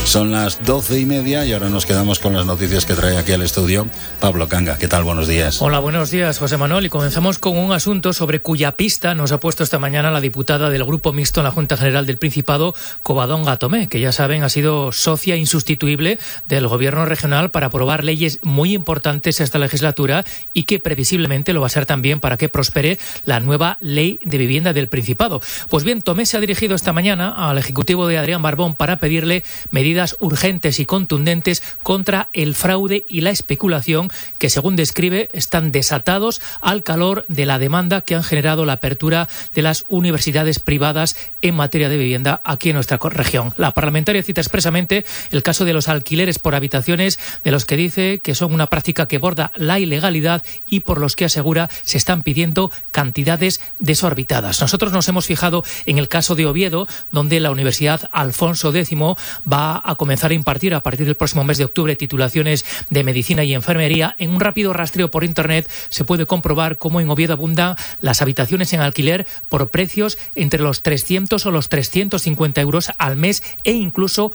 Son las 12:30 y ahora nos quedamos con las noticias que trae aquí al estudio Pablo Canga. ¿Qué tal? Buenos días. Hola, buenos días, José Manuel. Y comenzamos con un asunto sobre cuya pista nos ha puesto esta mañana la diputada del Grupo Mixto en la Junta General del Principado, Covadonga Tomé, que ya saben ha sido socia insustituible del Gobierno regional para aprobar leyes muy importantes esta legislatura y que previsiblemente lo va a ser también para que prospere la nueva Ley de Vivienda del Principado. Pues bien, Tomé se ha dirigido esta mañana al Ejecutivo de Adrián Barbón para pedirle medidas urgentes y contundentes contra el fraude y la especulación que, según describe, están desatados al calor de la demanda que han generado la apertura de las universidades privadas en materia de vivienda aquí en nuestra región. La parlamentaria cita expresamente el caso de los alquileres por habitaciones, de los que dice que son una práctica que borda la ilegalidad y por los que asegura se están pidiendo cantidades desorbitadas. Nosotros nos hemos fijado en el caso de Oviedo, donde la Universidad Alfonso X va a comenzar a impartir a partir del próximo mes de octubre titulaciones de medicina y enfermería. En un rápido rastreo por internet se puede comprobar cómo en Oviedo abundan las habitaciones en alquiler por precios entre los 300 o los 350 euros al mes e incluso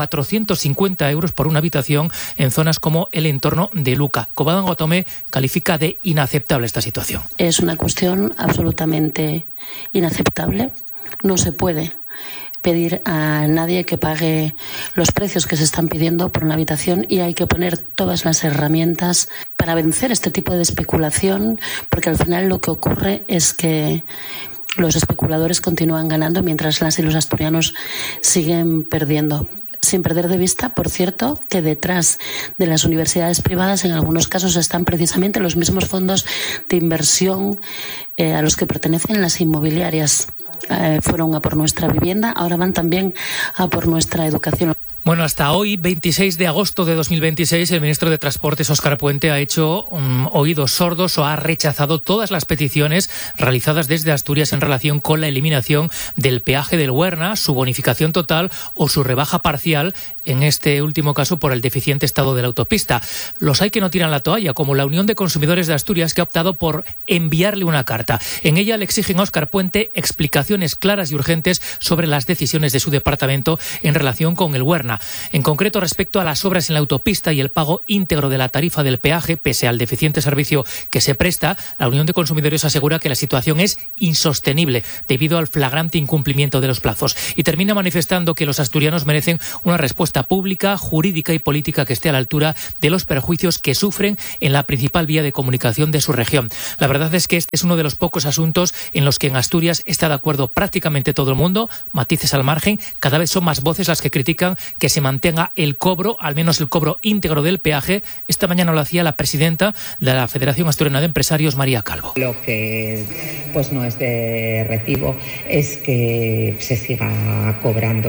450 euros por una habitación en zonas como el entorno de Luca. Covadonga Tomé califica de inaceptable esta situación. Es una cuestión absolutamente inaceptable. No se puede pedir a nadie que pague los precios que se están pidiendo por una habitación y hay que poner todas las herramientas para vencer este tipo de especulación, porque al final lo que ocurre es que los especuladores continúan ganando mientras las y los asturianos siguen perdiendo. Sin perder de vista, por cierto, que detrás de las universidades privadas en algunos casos están precisamente los mismos fondos de inversión a los que pertenecen las inmobiliarias. Fueron a por nuestra vivienda, ahora van también a por nuestra educación. Bueno, hasta hoy, 26 de agosto de 2026, el ministro de Transportes, Óscar Puente, ha hecho oídos sordos o ha rechazado todas las peticiones realizadas desde Asturias en relación con la eliminación del peaje del Huerna, su bonificación total o su rebaja parcial, en este último caso por el deficiente estado de la autopista. Los hay que no tiran la toalla, como la Unión de Consumidores de Asturias, que ha optado por enviarle una carta. En ella le exigen a Óscar Puente explicaciones claras y urgentes sobre las decisiones de su departamento en relación con el Huerna. En concreto, respecto a las obras en la autopista y el pago íntegro de la tarifa del peaje, pese al deficiente servicio que se presta, la Unión de Consumidores asegura que la situación es insostenible debido al flagrante incumplimiento de los plazos y termina manifestando que los asturianos merecen una respuesta pública, jurídica y política que esté a la altura de los perjuicios que sufren en la principal vía de comunicación de su región. La verdad es que este es uno de los pocos asuntos en los que en Asturias está de acuerdo prácticamente todo el mundo, matices al margen. Cada vez son más voces las que critican que se mantenga el cobro, al menos el cobro íntegro del peaje. Esta mañana lo hacía la presidenta de la Federación Asturiana de Empresarios, María Calvo. Lo que pues no es de recibo es que se siga cobrando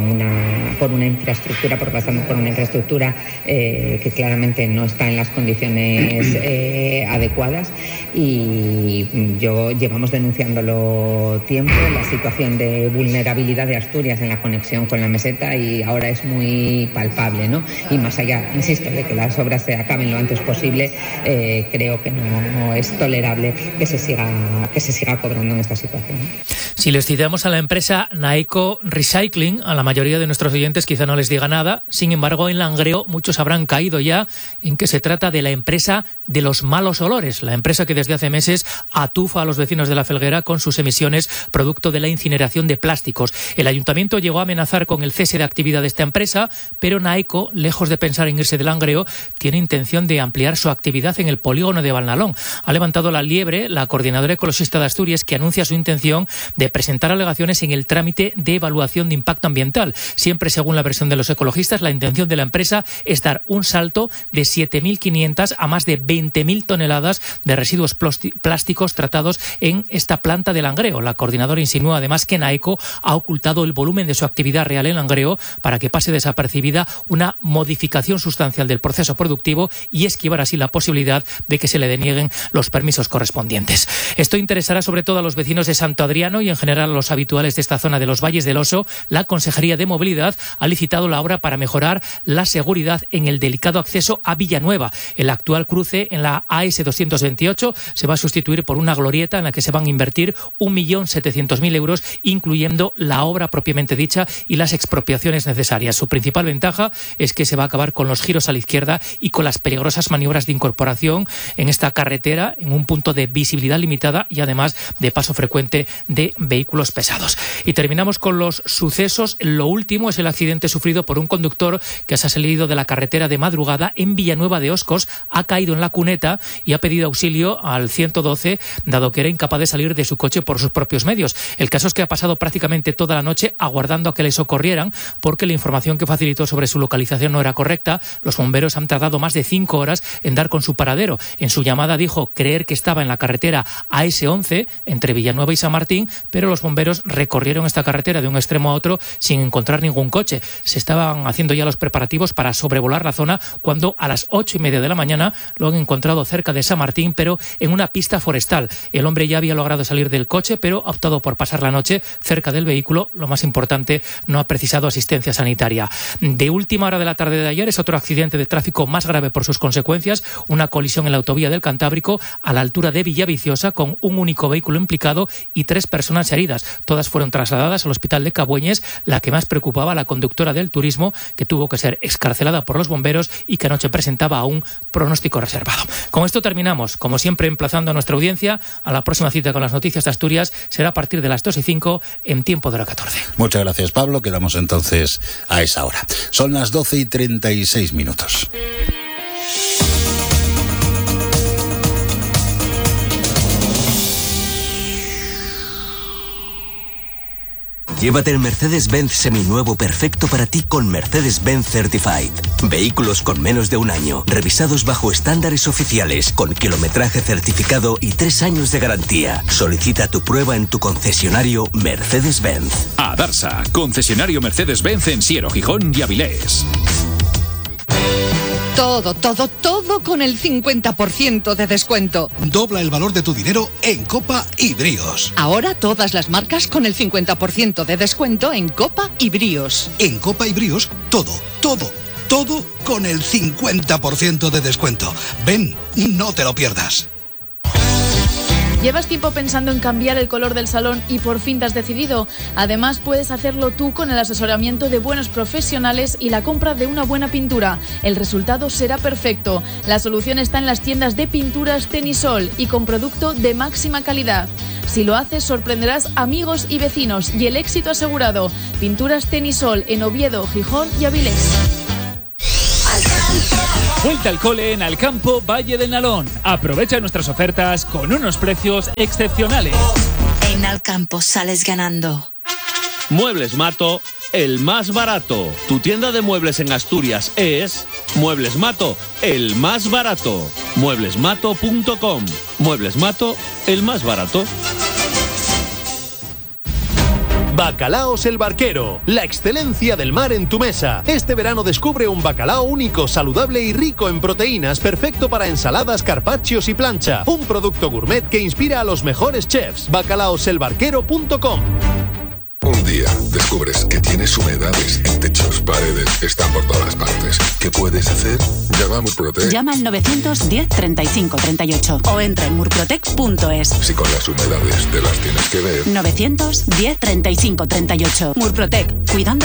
por una infraestructura, pasando por una infraestructura que claramente no está en las condiciones adecuadas, y llevamos denunciándolo tiempo, la situación de vulnerabilidad de Asturias en la conexión con la meseta, y ahora es muy palpable, ¿no? Y más allá, insisto, de que las obras se acaben lo antes posible, creo que no es tolerable que se siga cobrando en esta situación. Si les citamos a la empresa Naeco Recycling, a la mayoría de nuestros oyentes quizá no les diga nada. Sin embargo, en Langreo muchos habrán caído ya en que se trata de la empresa de los malos olores, la empresa que desde hace meses atufa a los vecinos de La Felguera con sus emisiones producto de la incineración de plásticos. El ayuntamiento llegó a amenazar con el cese de actividad de esta empresa, pero Naeco, lejos de pensar en irse de Langreo, tiene intención de ampliar su actividad en el polígono de Valnalón. Ha levantado la liebre la coordinadora ecologista de Asturias, que anuncia su intención de presentar alegaciones en el trámite de evaluación de impacto ambiental. Siempre según la versión de los ecologistas, la intención de la empresa es dar un salto de 7.500 a más de 20.000 toneladas de residuos plásticos tratados en esta planta de Langreo. La coordinadora insinúa además que Naeco ha ocultado el volumen de su actividad real en Langreo para que pase desapercibida una modificación sustancial del proceso productivo y esquivar así la posibilidad de que se le denieguen los permisos correspondientes. Esto interesará sobre todo a los vecinos de Santo Adriano y y en general a los habituales de esta zona de los Valles del Oso, la Consejería de Movilidad ha licitado la obra para mejorar la seguridad en el delicado acceso a Villanueva. El actual cruce en la AS 228 se va a sustituir por una glorieta en la que se van a invertir 1.700.000 euros, incluyendo la obra propiamente dicha y las expropiaciones necesarias. Su principal ventaja es que se va a acabar con los giros a la izquierda y con las peligrosas maniobras de incorporación en esta carretera, en un punto de visibilidad limitada y además de paso frecuente de vehículos pesados. Y terminamos con los sucesos. Lo último es el accidente sufrido por un conductor que se ha salido de la carretera de madrugada en Villanueva de Oscos, ha caído en la cuneta y ha pedido auxilio al 112, dado que era incapaz de salir de su coche por sus propios medios. El caso es que ha pasado prácticamente toda la noche aguardando a que le socorrieran, porque la información que facilitó sobre su localización no era correcta. Los bomberos han tardado más de 5 horas en dar con su paradero. En su llamada dijo creer que estaba en la carretera AS11 entre Villanueva y San Martín, pero los bomberos recorrieron esta carretera de un extremo a otro sin encontrar ningún coche. Se estaban haciendo ya los preparativos para sobrevolar la zona cuando a las 8:30 de la mañana lo han encontrado cerca de San Martín, pero en una pista forestal. El hombre ya había logrado salir del coche, pero ha optado por pasar la noche cerca del vehículo. Lo más importante, no ha precisado asistencia sanitaria. De última hora de la tarde de ayer es otro accidente de tráfico más grave por sus consecuencias, una colisión en la autovía del Cantábrico a la altura de Villaviciosa con un único vehículo implicado y 3 personas heridas. Todas fueron trasladadas al hospital de Cabueñes. La que más preocupaba, la conductora del turismo, que tuvo que ser excarcelada por los bomberos y que anoche presentaba aún pronóstico reservado. Con esto terminamos, como siempre emplazando a nuestra audiencia a la próxima cita con las noticias de Asturias. Será a partir de las 2:05 en tiempo de hora 14. Muchas gracias, Pablo. Quedamos entonces a esa hora. Son las 12:36. Llévate el Mercedes-Benz seminuevo perfecto para ti con Mercedes-Benz Certified. Vehículos con menos de un año, revisados bajo estándares oficiales, con kilometraje certificado y 3 años de garantía. Solicita tu prueba en tu concesionario Mercedes-Benz. Adarsa, concesionario Mercedes-Benz en Siero, Gijón y Avilés. Todo con el 50% de descuento. Dobla el valor de tu dinero en Copa y Bríos. Ahora todas las marcas con el 50% de descuento en Copa y Bríos. En Copa y Bríos, todo con el 50% de descuento. Ven, no te lo pierdas. ¿Llevas tiempo pensando en cambiar el color del salón y por fin te has decidido? Además, puedes hacerlo tú con el asesoramiento de buenos profesionales y la compra de una buena pintura. El resultado será perfecto. La solución está en las tiendas de pinturas Tenisol y con producto de máxima calidad. Si lo haces, sorprenderás amigos y vecinos y el éxito asegurado. Pinturas Tenisol en Oviedo, Gijón y Avilés. Vuelta al cole en Alcampo Valle del Nalón. Aprovecha nuestras ofertas con unos precios excepcionales. En Alcampo sales ganando. Muebles Mato, el más barato. Tu tienda de muebles en Asturias es Muebles Mato, el más barato. Mueblesmato.com. Muebles Mato, el más barato. Bacalaos El Barquero, la excelencia del mar en tu mesa. Este verano descubre un bacalao único, saludable y rico en proteínas, perfecto para ensaladas, carpaccios y plancha. Un producto gourmet que inspira a los mejores chefs. Bacalaoselbarquero.com. Un día descubres que tienes humedades en techos, paredes, están por todas partes. ¿Qué puedes hacer? Llama a Murprotec. Llama al 910 35 38 o entra en murprotec.es. Si con las humedades te las tienes que ver. 910 35 38. Murprotec, cuidando